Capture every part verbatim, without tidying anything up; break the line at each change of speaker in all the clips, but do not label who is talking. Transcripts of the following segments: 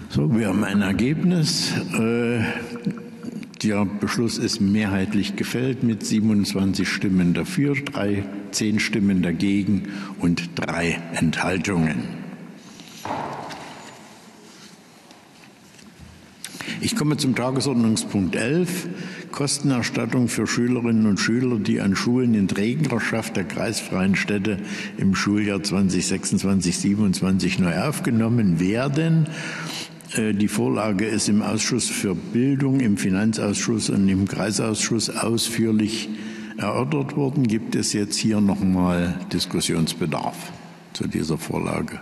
So, wir haben ein Ergebnis. Der Beschluss ist mehrheitlich gefällt mit siebenundzwanzig Stimmen dafür, drei, zehn Stimmen dagegen und drei Enthaltungen. Ich komme zum Tagesordnungspunkt elf, Kostenerstattung für Schülerinnen und Schüler, die an Schulen in Trägerschaft der kreisfreien Städte im Schuljahr zweitausendsechsundzwanzig siebenundzwanzig neu aufgenommen werden. Die Vorlage ist im Ausschuss für Bildung, im Finanzausschuss und im Kreisausschuss ausführlich erörtert worden. Gibt es jetzt hier noch mal Diskussionsbedarf zu dieser Vorlage?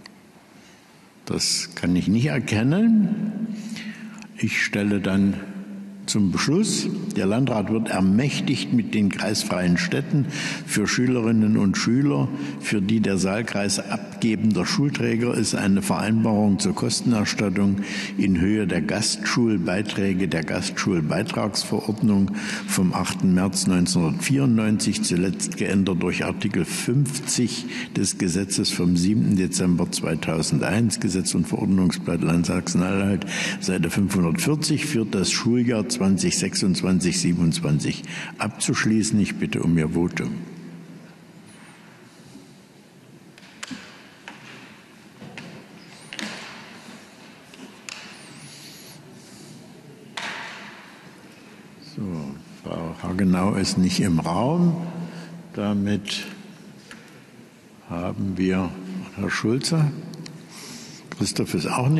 Das kann ich nicht erkennen. Ich stelle dann zum Beschluss. Der Landrat wird ermächtigt, mit den kreisfreien Städten für Schülerinnen und Schüler, für die der Saalkreis abgebender Schulträger ist, eine Vereinbarung zur Kostenerstattung in Höhe der Gastschulbeiträge der Gastschulbeitragsverordnung vom achten März neunzehnhundertvierundneunzig, zuletzt geändert durch Artikel fünfzig des Gesetzes vom siebten Dezember zweitausendeins, Gesetz- und Verordnungsblatt Land Sachsen-Anhalt, Seite fünfhundertvierzig, für das Schuljahr zweitausendsechsundzwanzig siebenundzwanzig abzuschließen. Ich bitte um Ihr Votum. So, Frau Hagenau ist nicht im Raum. Damit haben wir Herr Schulze. Christoph ist auch nicht.